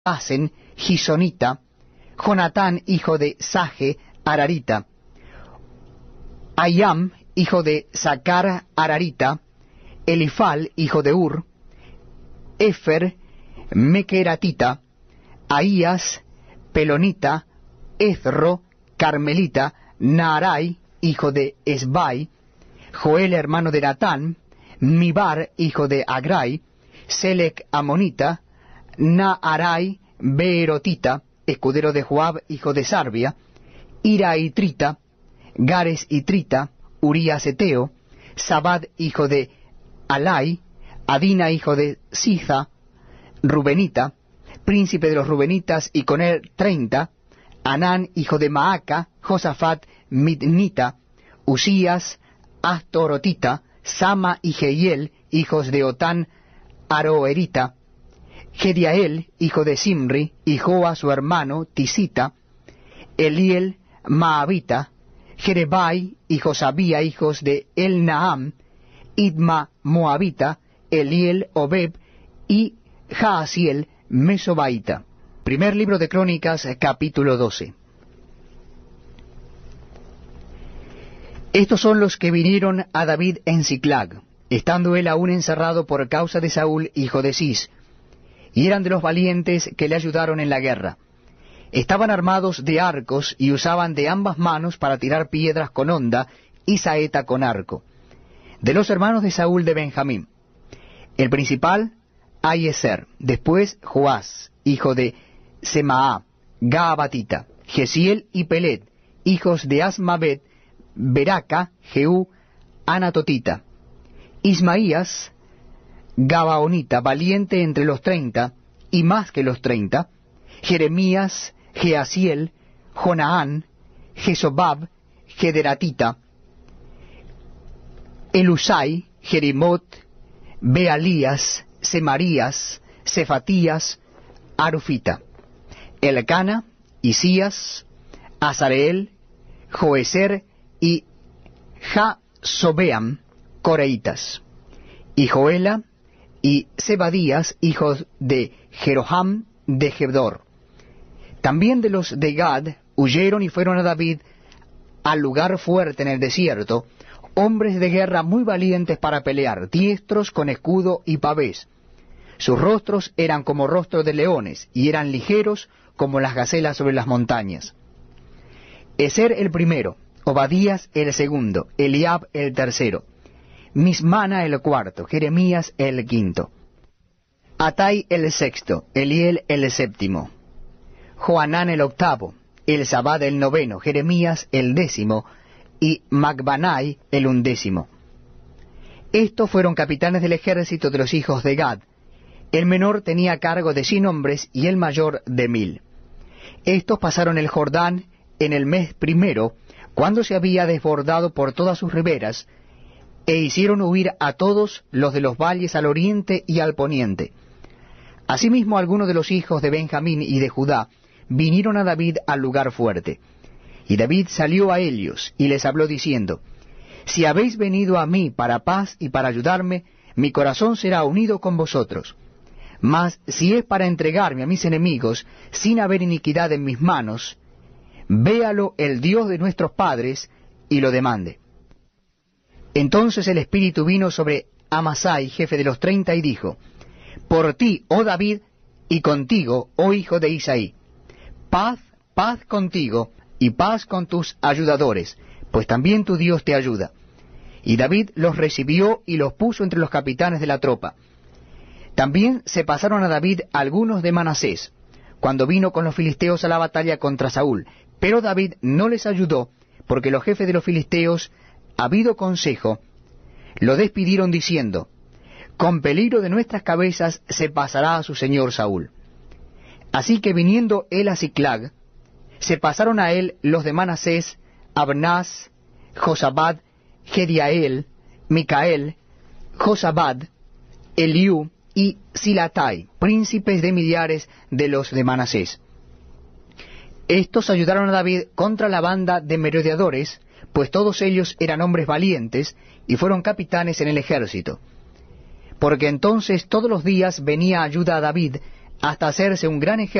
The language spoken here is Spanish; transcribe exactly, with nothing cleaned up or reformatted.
Asen, Gisonita, Jonatán, hijo de Sage, Ararita, Ayam, hijo de Sacar, Ararita, Elifal, hijo de Ur, Efer, Mequeratita, Ahías, Pelonita, Ezro, Carmelita, Naarai, hijo de Esbai, Joel, hermano de Natán, Mibar, hijo de Agrai, Selec, Amonita, Naarai, Beerotita, escudero de Joab, hijo de Sarbia, Ira y Trita, Gares y Trita, Urías Eteo, Sabad, hijo de Alai, Adina, hijo de Siza, Rubenita, príncipe de los Rubenitas, y con él treinta, Anán, hijo de Maaca, Josafat, Midnita, Usías, Astorotita, Sama y Jehiel, hijos de Otán, Aroerita, Gediael, hijo de Simri, y Joa, su hermano, Tisita, Eliel, Maabita, Jerebai y Josabía, hijos de Elnaam, Idma, Moabita, Eliel, Obeb, y Jaasiel, Mesobaita. Primer libro de Crónicas, capítulo doce. Estos son los que vinieron a David en Siclag, estando él aún encerrado por causa de Saúl, hijo de Cis, y eran de los valientes que le ayudaron en la guerra. Estaban armados de arcos y usaban de ambas manos para tirar piedras con honda y saeta con arco. De los hermanos de Saúl de Benjamín, el principal, Ahiezer, después Joás, hijo de Semaá, Gaabatita, Gesiel y Pelet, hijos de Asmabet, Beraca, Jehú, Anatotita, Ismaías, Gabaonita, valiente entre los treinta, y más que los treinta, Jeremías, Jeasiel, Jonaán, Jesobab, Gederatita, Elusai, Jerimot, Bealías, Semarías, Cefatías, Arufita, Elcana, Isías, Azareel, Joeser y Jasobeam, coreitas, y Joela y Zebadías, hijos de Jeroham de Gedor. También de los de Gad huyeron y fueron a David al lugar fuerte en el desierto, hombres de guerra muy valientes para pelear, diestros con escudo y pavés. Sus rostros eran como rostros de leones, y eran ligeros como las gacelas sobre las montañas. Ezer el primero, Obadías el segundo, Eliab el tercero, Mismana el cuarto, Jeremías el quinto, Atai el sexto, Eliel el séptimo, Joanán el octavo, Elzabad el noveno, Jeremías el décimo, y Macbanai el undécimo. Estos fueron capitanes del ejército de los hijos de Gad. El menor tenía cargo de cien hombres y el mayor de mil. Estos pasaron el Jordán en el mes primero, cuando se había desbordado por todas sus riberas, e hicieron huir a todos los de los valles al oriente y al poniente. Asimismo, algunos de los hijos de Benjamín y de Judá vinieron a David al lugar fuerte. Y David salió a ellos y les habló diciendo: Si habéis venido a mí para paz y para ayudarme, mi corazón será unido con vosotros. Mas si es para entregarme a mis enemigos, sin haber iniquidad en mis manos, véalo el Dios de nuestros padres y lo demande. Entonces el Espíritu vino sobre Amasai, jefe de los treinta, y dijo: Por ti, oh David, y contigo, oh hijo de Isaí, paz, paz contigo, y paz con tus ayudadores, pues también tu Dios te ayuda. Y David los recibió y los puso entre los capitanes de la tropa. También se pasaron a David algunos de Manasés, cuando vino con los filisteos a la batalla contra Saúl, pero David no les ayudó, porque los jefes de los filisteos, habido consejo, lo despidieron diciendo: Con peligro de nuestras cabezas se pasará a su señor Saúl. Así que viniendo él a Siclag, se pasaron a él los de Manasés, Abnás, Josabad, Gediael, Micael, Josabad, Eliú y Silatai, príncipes de millares de los de Manasés. Estos ayudaron a David contra la banda de merodeadores, pues todos ellos eran hombres valientes y fueron capitanes en el ejército. Porque entonces todos los días venía ayuda a David hasta hacerse un gran ejército